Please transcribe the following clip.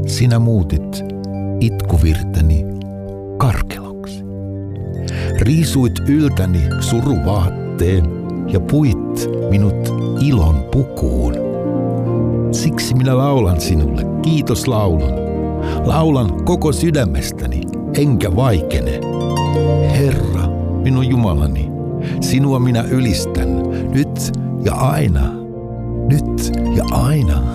sinä muutit itkuvirteni karkeloksi. Riisuit yltäni suruvaatteen ja puit minut ilon pukuun. Siksi minä laulan sinulle kiitoslaulun. Laulan koko sydämestäni, enkä vaikene. Herra, minun Jumalani, sinua minä ylistän nyt ja aina. Nyt ja aina.